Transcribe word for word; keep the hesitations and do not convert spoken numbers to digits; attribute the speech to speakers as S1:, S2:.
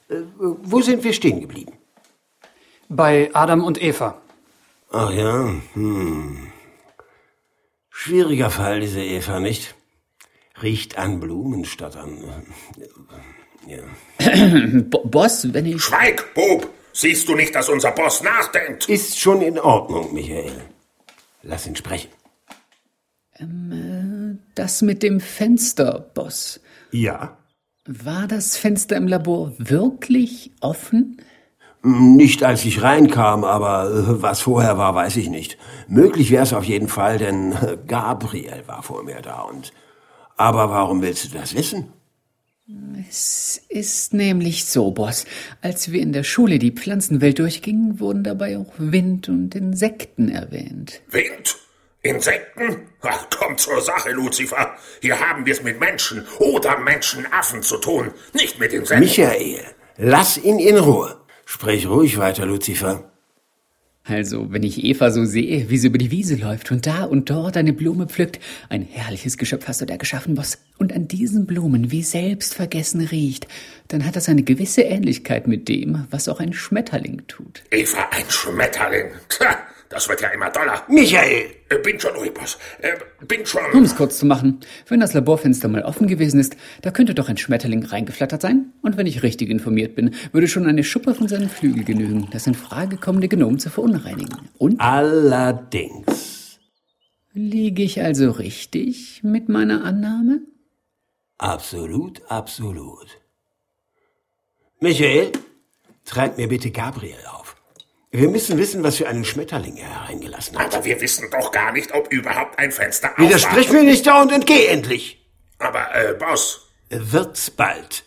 S1: Äh, wo sind wir stehen geblieben?
S2: Bei Adam und Eva.
S1: Ach ja, hm. Schwieriger Fall, diese Eva, nicht? Riecht an Blumen statt an... Äh, ja.
S3: Boss, wenn ich...
S4: Schweig, Bub! Siehst du nicht, dass unser Boss nachdenkt?
S1: Ist schon in Ordnung, Michael. Lass ihn sprechen.
S3: Ähm, das mit dem Fenster, Boss.
S1: Ja?
S3: War das Fenster im Labor wirklich offen?
S1: Nicht, als ich reinkam, aber was vorher war, weiß ich nicht. Möglich wäre es auf jeden Fall, denn Gabriel war vor mir da und... Aber warum willst du das wissen?
S3: Es ist nämlich so, Boss. Als wir in der Schule die Pflanzenwelt durchgingen, wurden dabei auch Wind und Insekten erwähnt.
S4: Wind? Insekten? Ach, komm zur Sache, Lucifer. Hier haben wir es mit Menschen oder Menschenaffen zu tun, nicht mit Insekten.
S1: Michael, lass ihn in Ruhe. Sprich ruhig weiter, Lucifer.
S3: Also, wenn ich Eva so sehe, wie sie über die Wiese läuft und da und dort eine Blume pflückt, ein herrliches Geschöpf hast du da geschaffen, Boss, und an diesen Blumen wie selbstvergessen riecht, dann hat das eine gewisse Ähnlichkeit mit dem, was auch ein Schmetterling tut.
S4: Eva, ein Schmetterling? Tja, das wird ja immer doller.
S1: Michael!
S4: Äh, bin schon ruhig, Boss. Äh, bin schon...
S3: Um es kurz zu machen, wenn das Laborfenster mal offen gewesen ist, da könnte doch ein Schmetterling reingeflattert sein. Und wenn ich richtig informiert bin, würde schon eine Schuppe von seinen Flügeln genügen, das in Frage kommende Genom zu verunreinigen. Und?
S1: Allerdings.
S3: Liege ich also richtig mit meiner Annahme?
S1: Absolut, absolut. Michael, treib mir bitte Gabriel auf. Wir müssen wissen, was für einen Schmetterling er hereingelassen hat.
S4: Aber wir wissen doch gar nicht, ob überhaupt ein Fenster auf war.
S1: Widersprich mir nicht da und entgeh endlich.
S4: Aber, äh, Boss...
S1: Wird's bald.